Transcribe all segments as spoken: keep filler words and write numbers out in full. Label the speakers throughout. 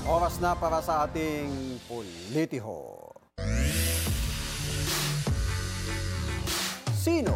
Speaker 1: Oras na para sa ating Politiho. Sino?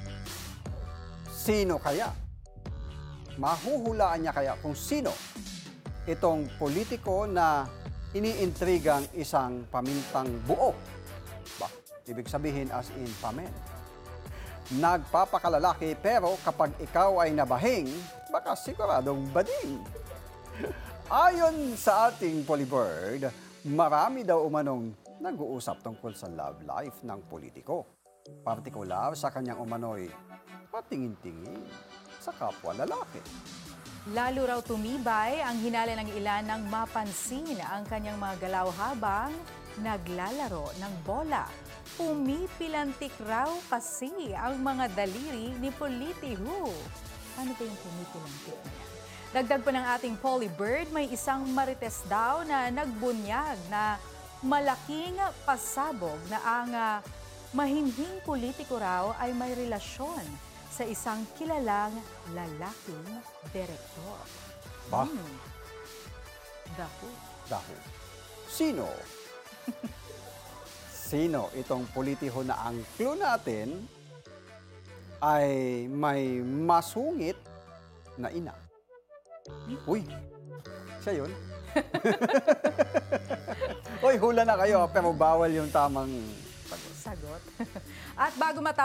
Speaker 1: Sino kaya? Mahuhulaan niya kaya kung sino itong politiko na iniintrigang isang pamintang buo? Ba, ibig sabihin as in pamen. Nagpapakalalaki pero kapag ikaw ay nabahing, baka siguradong bading. Ayon sa ating Polybird, marami daw umanong nag-uusap tungkol sa love life ng politiko. Partikular sa kanyang umano'y patingin-tingin sa kapwa lalaki.
Speaker 2: Lalo raw tumibay ang hinala ng ilan nang mapansin ang kanyang mga galaw habang naglalaro ng bola. Pumipilantik raw kasi ang mga daliri ni Politiho. Ano ba yung pumipilantik niya? Dagdag pa ng ating Polybird, may isang marites daw na nagbunyag na malaking pasabog na ang uh, mahinhing politiko raw ay may relasyon sa isang kilalang lalaking direktor.
Speaker 1: Ba?
Speaker 2: Hmm. Daho.
Speaker 1: Daho. Sino? Sino itong politiho na ang clue natin ay may masungit na ina? Uy, siya yun. Uy, hula na kayo pero bawal yung tamang sagot.
Speaker 2: Sagot. At bago matapos